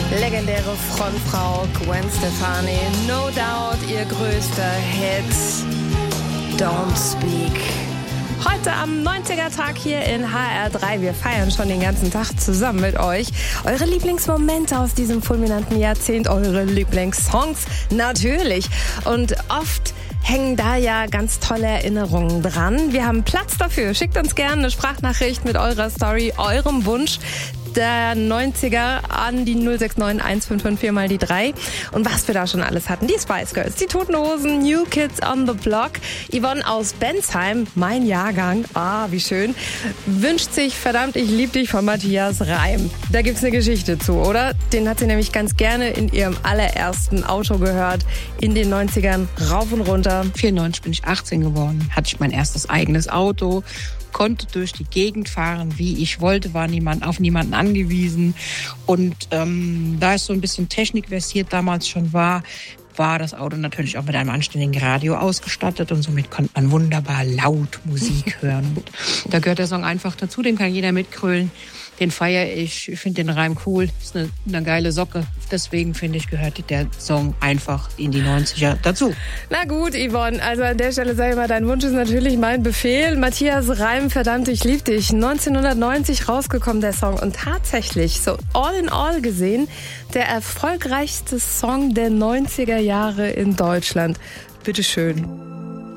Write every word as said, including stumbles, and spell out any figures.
Legendäre Frontfrau Gwen Stefani, no doubt ihr größter Hit, Don't Speak. Heute am neunziger-Tag hier in H R drei. Wir feiern schon den ganzen Tag zusammen mit euch. Eure Lieblingsmomente aus diesem fulminanten Jahrzehnt, eure Lieblingssongs natürlich. Und oft hängen da ja ganz tolle Erinnerungen dran. Wir haben Platz dafür. Schickt uns gerne eine Sprachnachricht mit eurer Story, eurem Wunsch der neunziger an die null sechs neun eins fünf fünf vier mal die drei. Und was wir da schon alles hatten. Die Spice Girls, die Toten Hosen, New Kids on the Block. Yvonne aus Bensheim, mein Jahrgang, ah, wie schön, wünscht sich Verdammt, ich lieb dich von Matthias Reim. Da gibt's eine Geschichte zu, oder? Den hat sie nämlich ganz gerne in ihrem allerersten Auto gehört. In den neunzigern, rauf und runter. vierundneunzig bin ich achtzehn geworden, hatte ich mein erstes eigenes Auto, konnte durch die Gegend fahren, wie ich wollte, war niemand auf niemanden angewiesen. Und ähm, da es so ein bisschen technikversiert damals schon war, war das Auto natürlich auch mit einem anständigen Radio ausgestattet und somit konnte man wunderbar laut Musik hören. Und da gehört der Song einfach dazu, den kann jeder mitgrölen. Den feiere ich, ich finde den Reim cool, ist eine, eine geile Socke. Deswegen finde ich, gehört der Song einfach in die neunziger dazu. Na gut, Yvonne, also an der Stelle sage ich mal, dein Wunsch ist natürlich mein Befehl. Matthias Reim, Verdammt, ich lieb dich. neunzehnhundertneunzig rausgekommen, der Song. Und tatsächlich, so all in all gesehen, der erfolgreichste Song der neunziger Jahre in Deutschland. Bitteschön.